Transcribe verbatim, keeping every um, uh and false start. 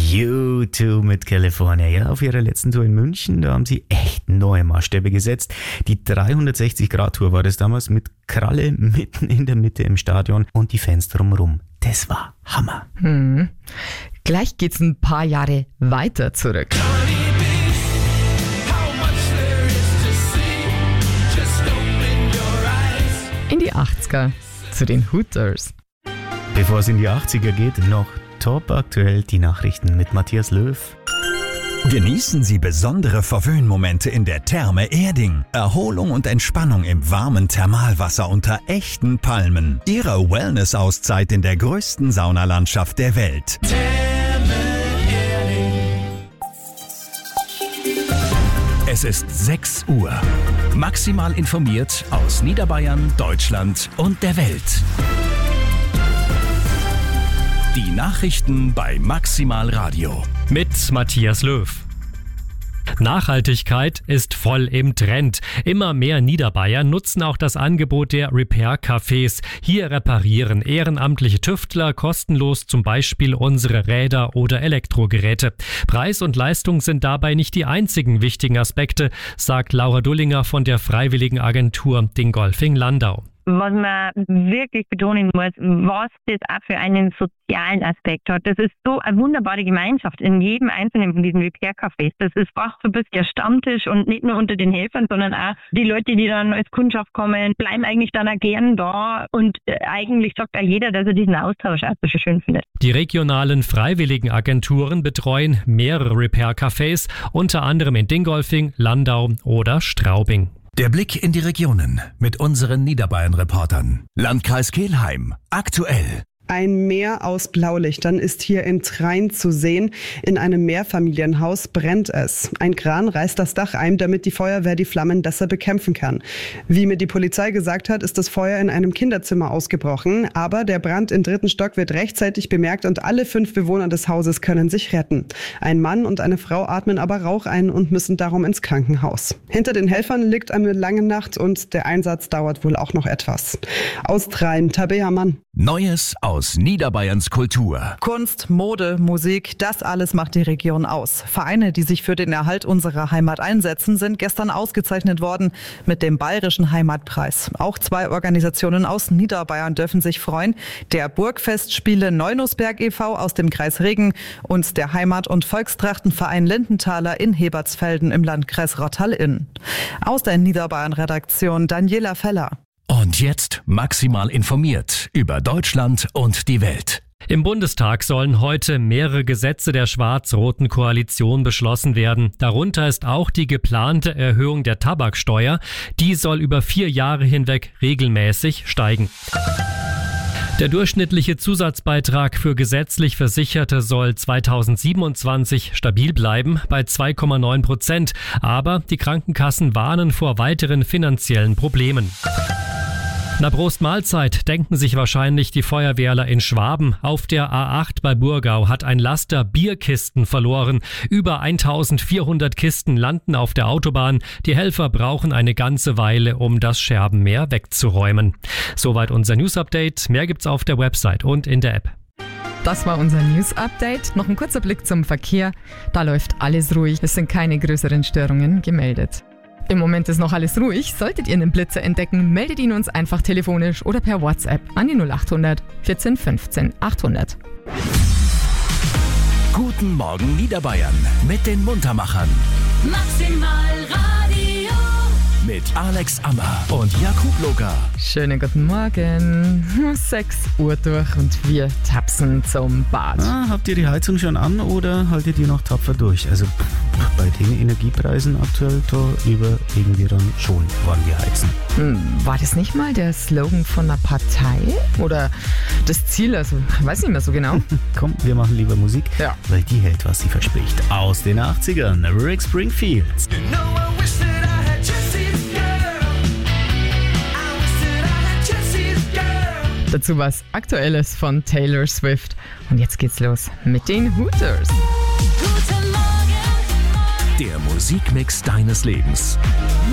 U zwei mit California. Ja, auf ihrer letzten Tour in München, da haben sie echt neue Maßstäbe gesetzt. Die dreihundertsechzig Grad Tour war das damals mit Kralle mitten in der Mitte im Stadion und die Fans drumherum. Das war Hammer. Hm. Gleich geht's ein paar Jahre weiter zurück. In die achtziger zu den Hooters. Bevor es in die achtziger geht, noch top aktuell die Nachrichten mit Matthias Löw. Genießen Sie besondere Verwöhnmomente in der Therme Erding. Erholung und Entspannung im warmen Thermalwasser unter echten Palmen. Ihre Wellness-Auszeit in der größten Saunalandschaft der Welt. Therme Erding. Es ist sechs Uhr. Maximal informiert aus Niederbayern, Deutschland und der Welt. Die Nachrichten bei Maximal Radio. Mit Matthias Löw. Nachhaltigkeit ist voll im Trend. Immer mehr Niederbayern nutzen auch das Angebot der Repair-Cafés. Hier reparieren ehrenamtliche Tüftler kostenlos zum Beispiel unsere Räder oder Elektrogeräte. Preis und Leistung sind dabei nicht die einzigen wichtigen Aspekte, sagt Laura Dullinger von der Freiwilligen Agentur Dingolfing Landau. Was man wirklich betonen muss, was das auch für einen sozialen Aspekt hat. Das ist so eine wunderbare Gemeinschaft in jedem einzelnen von diesen Repair-Cafés. Das ist fast so ein bisschen der Stammtisch und nicht nur unter den Helfern, sondern auch die Leute, die dann als Kundschaft kommen, bleiben eigentlich dann auch gern da und eigentlich sagt auch jeder, dass er diesen Austausch auch so schön findet. Die regionalen freiwilligen Agenturen betreuen mehrere Repair-Cafés, unter anderem in Dingolfing, Landau oder Straubing. Der Blick in die Regionen mit unseren Niederbayern-Reportern. Landkreis Kelheim. Aktuell. Ein Meer aus Blaulichtern ist hier in Train zu sehen. In einem Mehrfamilienhaus brennt es. Ein Kran reißt das Dach ein, damit die Feuerwehr die Flammen besser bekämpfen kann. Wie mir die Polizei gesagt hat, ist das Feuer in einem Kinderzimmer ausgebrochen. Aber der Brand im dritten Stock wird rechtzeitig bemerkt und alle fünf Bewohner des Hauses können sich retten. Ein Mann und eine Frau atmen aber Rauch ein und müssen darum ins Krankenhaus. Hinter den Helfern liegt eine lange Nacht und der Einsatz dauert wohl auch noch etwas. Aus Train, Tabea Mann. Neues aus Niederbayerns Kultur. Kunst, Mode, Musik, das alles macht die Region aus. Vereine, die sich für den Erhalt unserer Heimat einsetzen, sind gestern ausgezeichnet worden mit dem Bayerischen Heimatpreis. Auch zwei Organisationen aus Niederbayern dürfen sich freuen. Der Burgfestspiele Neunusberg e V aus dem Kreis Regen und der Heimat- und Volkstrachtenverein Lindenthaler in Hebertsfelden im Landkreis Rottal-Inn. Aus der Niederbayern-Redaktion Daniela Feller. Und jetzt maximal informiert über Deutschland und die Welt. Im Bundestag sollen heute mehrere Gesetze der schwarz-roten Koalition beschlossen werden. Darunter ist auch die geplante Erhöhung der Tabaksteuer. Die soll über vier Jahre hinweg regelmäßig steigen. Der durchschnittliche Zusatzbeitrag für gesetzlich Versicherte soll zweitausendsiebenundzwanzig stabil bleiben bei zwei Komma neun Prozent. Aber die Krankenkassen warnen vor weiteren finanziellen Problemen. Na Prost Mahlzeit, denken sich wahrscheinlich die Feuerwehrler in Schwaben. Auf der A acht bei Burgau hat ein Laster Bierkisten verloren. Über eintausendvierhundert Kisten landen auf der Autobahn. Die Helfer brauchen eine ganze Weile, um das Scherbenmeer wegzuräumen. Soweit unser News-Update. Mehr gibt's auf der Website und in der App. Das war unser News-Update. Noch ein kurzer Blick zum Verkehr. Da läuft alles ruhig. Es sind keine größeren Störungen gemeldet. Im Moment ist noch alles ruhig. Solltet ihr einen Blitzer entdecken, meldet ihn uns einfach telefonisch oder per WhatsApp an die null achthundert vierzehn fünfzehn achthundert. Guten Morgen Niederbayern mit den Muntermachern. Maximal Radio. Mit Alex Ammer und Jakub Loga. Schönen guten Morgen. sechs Uhr durch und wir tapsen zum Bad. Ah, habt ihr die Heizung schon an oder haltet ihr noch tapfer durch? Also bei den Energiepreisen aktuell, da überlegen wir dann schon, wann wir heizen. Hm, war das nicht mal der Slogan von einer Partei? Oder das Ziel? Also, ich weiß nicht mehr so genau. Komm, wir machen lieber Musik, ja, weil die hält, was sie verspricht. Aus den achtzigern, Rick Springfield. Dazu was Aktuelles von Taylor Swift. Und jetzt geht's los mit den Hooters. Der Musikmix deines Lebens.